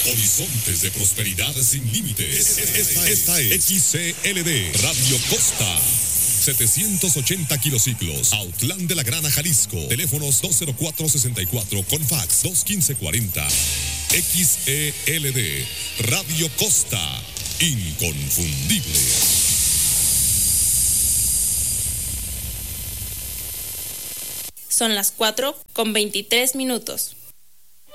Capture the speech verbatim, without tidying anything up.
Horizontes de prosperidad sin límites. Esta, esta es X C L D Radio Costa. setecientos ochenta kilociclos, Autlán de la Grana, Jalisco. Teléfonos dos cero cuatro sesenta y cuatro con fax dos quince cuarenta. X E L D Radio Costa. Inconfundible. Son las cuatro con veintitrés minutos.